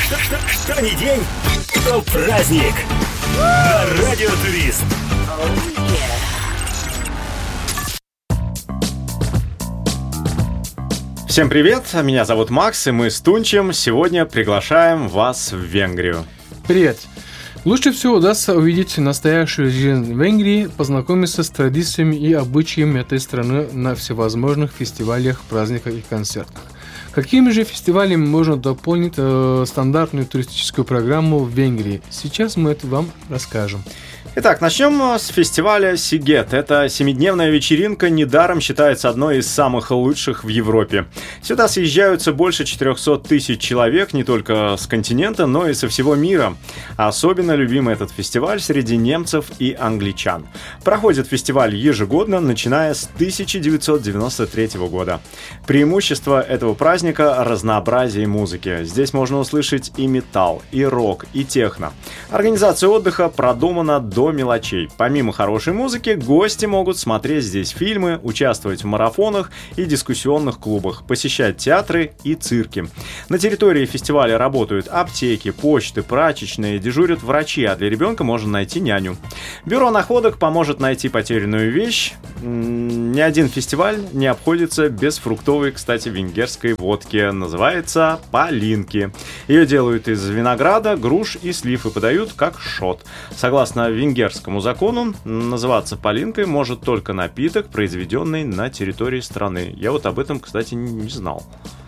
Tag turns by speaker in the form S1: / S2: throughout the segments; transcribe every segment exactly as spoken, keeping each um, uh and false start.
S1: Что, что, что ни день, то праздник. На Радио Турист.
S2: Всем привет, меня зовут Макс, и мы с Тунчем сегодня приглашаем вас в Венгрию.
S3: Привет! Лучше всего удастся увидеть настоящую жизнь в Венгрии, познакомиться с традициями и обычаями этой страны на всевозможных фестивалях, праздниках и концертах. Какими же фестивалями можно дополнить э, стандартную туристическую программу в Венгрии? Сейчас мы это вам расскажем.
S2: Итак, начнем с фестиваля Сигет. Это семидневная вечеринка, недаром считается одной из самых лучших в Европе. Сюда съезжаются больше четыреста тысяч человек не только с континента, но и со всего мира. Особенно любим этот фестиваль среди немцев и англичан. Проходит фестиваль ежегодно, начиная с тысяча девятьсот девяносто третьего года. Преимущество этого праздника – разнообразие музыки. Здесь можно услышать и металл, и рок, и техно. Организация отдыха продумана до мелочей. Помимо хорошей музыки, гости могут смотреть здесь фильмы, участвовать в марафонах и дискуссионных клубах, посещать театры и цирки. На территории фестиваля работают аптеки, почты, прачечные, дежурят врачи, а для ребенка можно найти няню. Бюро находок поможет найти потерянную вещь. Ни один фестиваль не обходится без фруктовой, кстати, венгерской водки. Называется палинки. Ее делают из винограда, груш и слив и подают как шот. Согласно венгерскому закону, называться палинкой может только напиток, произведенный на территории страны. Я вот об этом, кстати, не знал.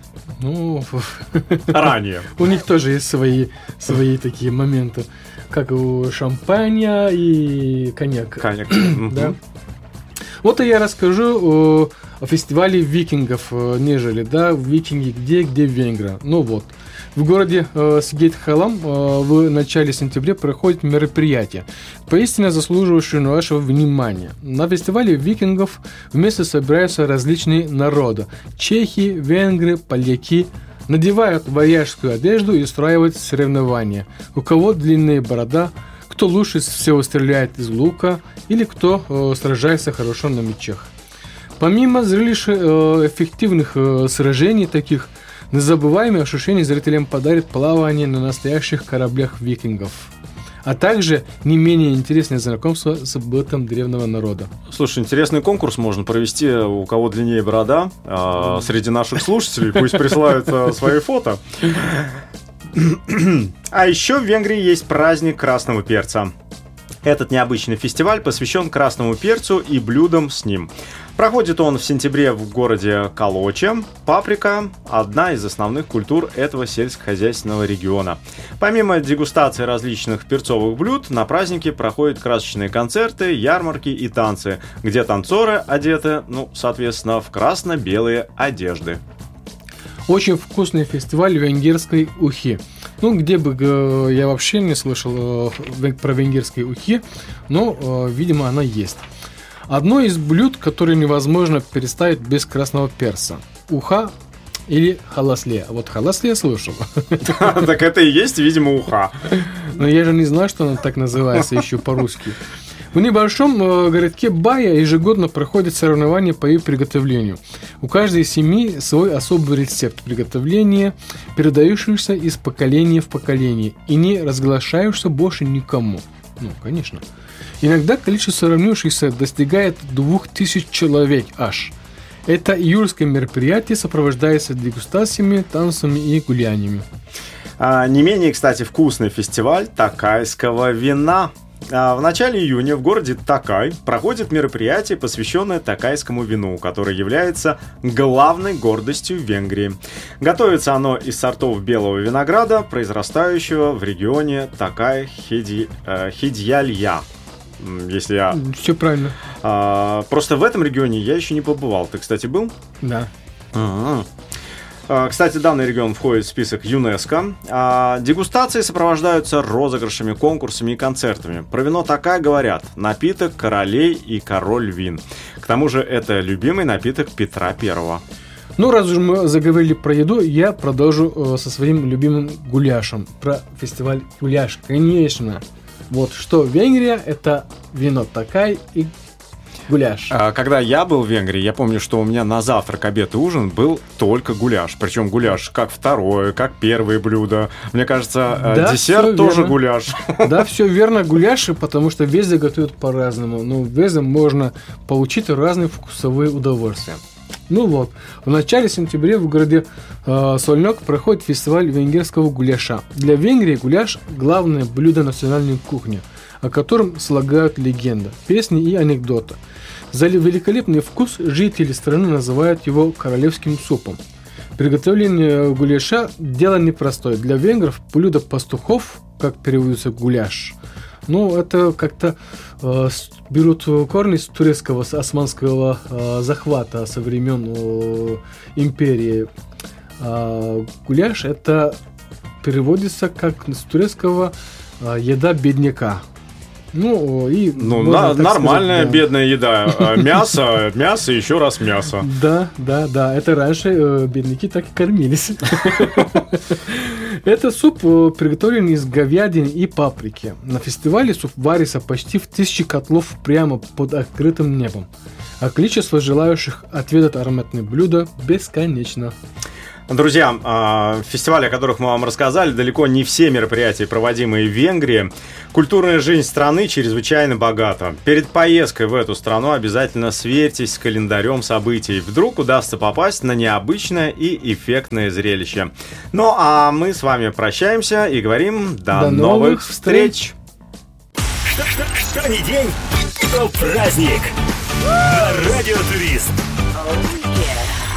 S3: Ну,
S2: ранее.
S3: У них тоже есть свои, свои такие моменты, как у шампаня и коньяка.
S2: Коньяк.
S3: Да. Вот и я расскажу о, о фестивале викингов, нежели, да, викинги где, где Венгрия. Ну вот, в городе э, Сигет-Халам э, в начале сентября проходит мероприятие, поистине заслуживающее нашего внимания. На фестивале викингов вместе собираются различные народы. Чехи, венгры, поляки. Надевают варяжскую одежду и устраивают соревнования. У кого длинная борода, кто лучше всего стреляет из лука или кто э, сражается хорошо на мечах. Помимо зрелища э, эффективных э, сражений таких, незабываемые ощущения зрителям подарит плавание на настоящих кораблях викингов, а также не менее интересное знакомство с бытом древнего народа.
S2: Слушай, интересный конкурс можно провести, у кого длиннее борода, э, среди наших слушателей, пусть присылают э, свои фото. А еще в Венгрии есть праздник красного перца. Этот необычный фестиваль посвящен красному перцу и блюдам с ним. Проходит он в сентябре в городе Калоче. Паприка – одна из основных культур этого сельскохозяйственного региона. Помимо дегустации различных перцовых блюд, на празднике проходят красочные концерты, ярмарки и танцы, где танцоры одеты, ну, соответственно, в красно-белые одежды.
S3: Очень вкусный фестиваль венгерской ухи. Ну, где бы э, я вообще не слышал э, про венгерские ухи, но, э, видимо, она есть. Одно из блюд, которое невозможно представить без красного перца. Уха или халасле. Вот халасле я слышал.
S2: Так это и есть, видимо, уха.
S3: Но я же не знаю, что она так называется еще по-русски. В небольшом э, городке Бая ежегодно проходят соревнования по ее приготовлению. У каждой семьи свой особый рецепт приготовления, передающийся из поколения в поколение и не разглашающийся больше никому. Ну, конечно. Иногда количество соревнующихся достигает двух тысяч человек аж. Это июльское мероприятие сопровождается дегустациями, танцами и гуляниями.
S2: А, не менее, кстати, вкусный фестиваль такайского вина. В начале июня в городе Такай проходит мероприятие, посвященное такайскому вину, которое является главной гордостью Венгрии. Готовится оно из сортов белого винограда, произрастающего в регионе Такай-Хидьялья. Если я...
S3: Все правильно.
S2: А, просто в этом регионе я еще не побывал. Ты, кстати, был?
S3: Да.
S2: А-а-а. Кстати, данный регион входит в список ЮНЕСКО. Дегустации сопровождаются розыгрышами, конкурсами и концертами. Про вино Такай говорят: напиток королей и король вин. К тому же это любимый напиток Петра Первого.
S3: Ну, раз уж мы заговорили про еду, я продолжу э, со своим любимым гуляшем. Про фестиваль гуляш, конечно. Вот что Венгрия — это вино Такай и гуляш.
S2: А, когда я был в Венгрии, я помню, что у меня на завтрак, обед и ужин был только гуляш. Причем гуляш как второе, как первое блюдо. Мне кажется,
S3: Да,
S2: десерт
S3: всё
S2: тоже
S3: верно.
S2: гуляш.
S3: Да, все верно, гуляши, потому что везде готовят по-разному. Но везде можно получить разные вкусовые удовольствия. Ну вот, в начале сентября в городе э, Сольнок проходит фестиваль венгерского гуляша. Для Венгрии гуляш – главное блюдо национальной кухни, о котором слагают легенды, песни и анекдоты. За великолепный вкус жители страны называют его королевским супом. Приготовление гуляша – дело непростое. Для венгров блюдо пастухов, как переводится гуляш, ну, это как-то э, берут корни с турецкого, с османского э, захвата со времен э, империи. А гуляш это переводится как с турецкого э, еда бедняка. Ну, и
S2: Ну,
S3: можно
S2: на-
S3: так
S2: нормальная
S3: сказать, да.
S2: бедная еда. А, Мясо, мясо, еще раз мясо.
S3: Да, да, да. Это раньше э, бедняки так и кормились. Это суп э, приготовлен из говядины и паприки. На фестивале суп варится почти в тысячи котлов прямо под открытым небом. А количество желающих отведать ароматное блюдо бесконечно.
S2: Друзья, а, фестивали, о которых мы вам рассказали, далеко не все мероприятия, проводимые в Венгрии. Культурная жизнь страны чрезвычайно богата. Перед поездкой в эту страну обязательно сверьтесь с календарем событий. Вдруг удастся попасть на необычное и эффектное зрелище. Ну, а мы с вами прощаемся и говорим до,
S3: До
S2: новых
S3: новых
S2: встреч!
S1: Что, что, что не день, то праздник. На Радио Турист.
S4: Oh, yeah.